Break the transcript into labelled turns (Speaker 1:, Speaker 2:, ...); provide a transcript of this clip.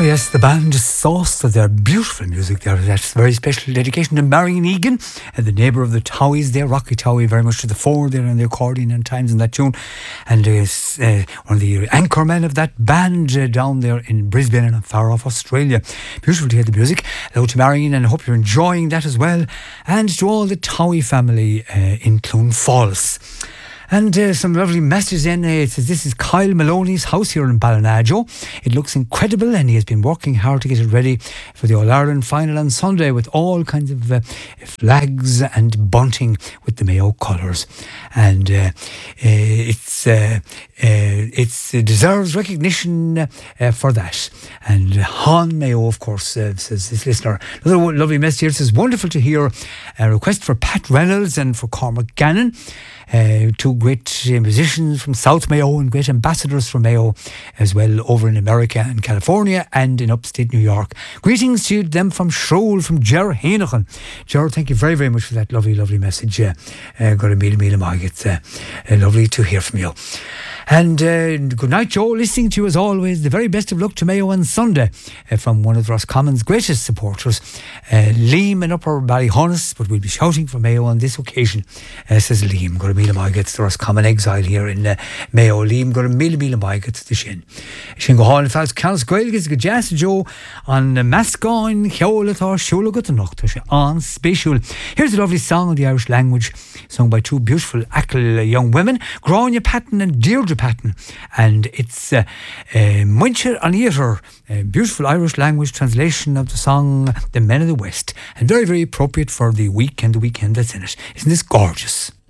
Speaker 1: yes, the band Sauce, their beautiful music there. That's very special dedication to Marion Egan, and the neighbour of the Towies there, Rocky Towie, very much to the fore there on the accordion and times in that tune. And one of the anchormen of that band down there in Brisbane and far off Australia. Beautiful to hear the music. Hello to Marion, and I hope you're enjoying that as well. And to all the Towie family in Clone Falls. And some lovely messages in. It says, this is Kyle Maloney's house here in Ballinagio. It looks incredible, and he has been working hard to get it ready for the All-Ireland final on Sunday with all kinds of flags and bunting with the Mayo colours. And it deserves recognition for that. And Han Mayo, of course, says this listener. Another lovely message here. It says, wonderful to hear a request for Pat Reynolds and for Cormac Gannon. Two great musicians from South Mayo and great ambassadors from Mayo as well over in America and California and in upstate New York. Greetings to them from Shrole, from Ger Hainachen. Ger, thank you very, very much for that lovely, lovely message. Got a meal Mike. It's lovely to hear from you. And good night, Joe. Listening to you as always. The very best of luck to Mayo on Sunday from one of Roscommon's greatest supporters, Liam in Upper Ballyhonus, but we'll be shouting for Mayo on this occasion, says Liam. Got a meal gets the Roscommon exile here in Mayo. Liam got a meal gets the Shin. Shin go hall in Fals Canis Gael gets a jazz Joe on Mascoin, Hewlett Shula got the Nocht on Special. Here's a lovely song in the Irish language, sung by two beautiful Ackle young women, Grania Patton and Deirdre Patton, and it's Muncher an Eater, a beautiful Irish language translation of the song The Men of the West, and very, very appropriate for the week and the weekend that's in it. Isn't this gorgeous?